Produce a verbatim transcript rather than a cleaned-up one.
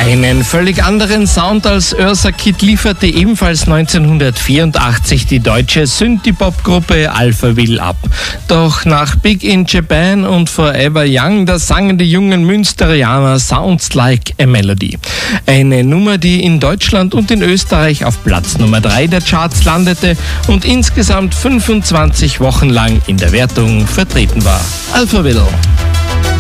Einen völlig anderen Sound als Eartha Kitt lieferte ebenfalls neunzehnhundertvierundachtzig die deutsche Synthie-Pop-Gruppe Alphaville ab. Doch nach Big in Japan und Forever Young, da sangen die jungen Münsterianer Sounds Like a Melody. Eine Nummer, die in Deutschland und in Österreich auf Platz Nummer drei der Charts landete und insgesamt fünfundzwanzig Wochen lang in der Wertung vertreten war. Alphaville.